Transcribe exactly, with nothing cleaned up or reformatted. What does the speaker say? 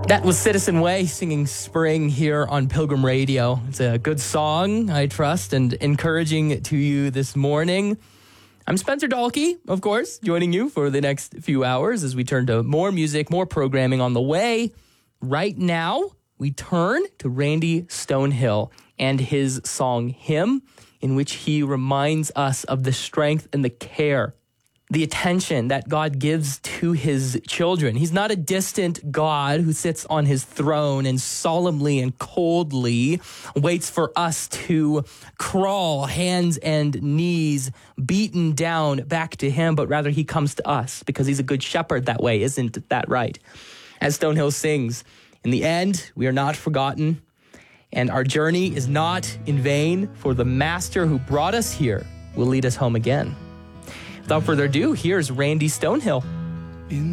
That was Citizen Way singing Spring here on Pilgrim Radio. It's a good song, I trust, and encouraging to you this morning. I'm Spencer Dalkey, of course, joining you for the next few hours as we turn to more music, more programming on the way. Right now, we turn to Randy Stonehill and his song, Hymn, in which he reminds us of the strength and the care, the attention that God gives to his children. He's not a distant God who sits on his throne and solemnly and coldly waits for us to crawl hands and knees beaten down back to him, but rather he comes to us because he's a good shepherd that way. Isn't that right? As Stonehill sings, in the end, we are not forgotten, and our journey is not in vain, for the master who brought us here will lead us home again. Without further ado, here's Randy Stonehill.